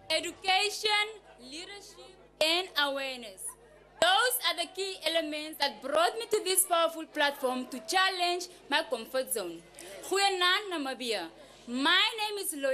education, leadership, and awareness. Those are the key elements that brought me to this powerful platform to challenge my comfort zone. Goeienaand, Namibia. My name is Lois.